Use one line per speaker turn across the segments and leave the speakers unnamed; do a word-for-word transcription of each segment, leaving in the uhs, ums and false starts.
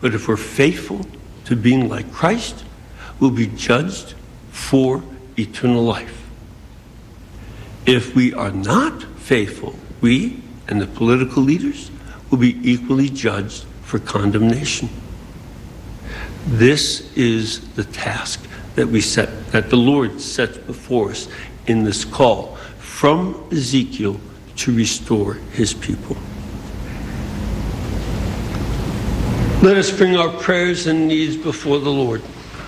But if we're faithful to being like Christ, we'll be judged for eternal life. If we are not faithful, we and the political leaders will be equally judged for condemnation. This is the task that we set, that the Lord sets before us in this call from Ezekiel to restore his people. Let us bring our prayers and needs before the Lord.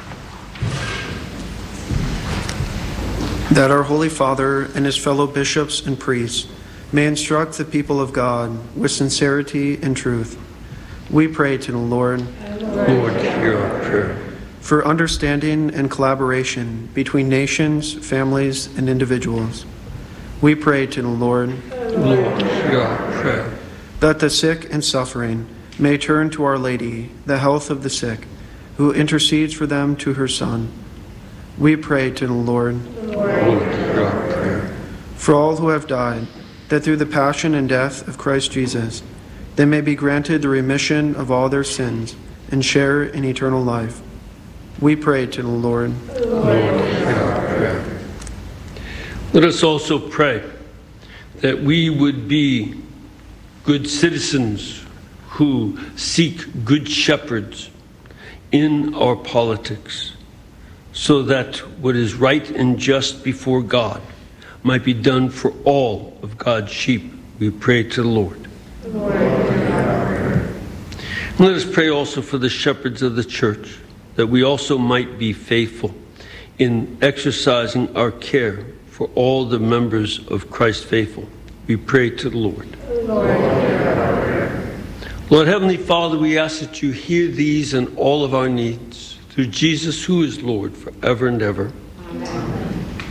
That our Holy Father and his fellow bishops and priests may instruct the people of God with sincerity and truth. We pray to the Lord.
Lord, hear our prayer.
For understanding and collaboration between nations, families, and individuals. We pray to the Lord.
Lord, hear our prayer.
That the sick and suffering may turn to Our Lady, the health of the sick, who intercedes for them to her Son. We pray to the Lord.
Lord, hear our prayer.
For all who have died, that through the passion and death of Christ Jesus, they may be granted the remission of all their sins and share in eternal life. We pray to the Lord.
Lord, hear our prayer. Let us also pray that we would be good citizens who seek good shepherds in our politics, so that what is right and just before God might be done for all of God's sheep. We pray to the Lord. Lord, and let us pray also for the shepherds of the church, that we also might be faithful in exercising our care for all the members of Christ faithful. We pray to the Lord. Lord, Lord Heavenly Father, we ask that you hear these and all of our needs through Jesus, who is Lord forever and ever. Amen.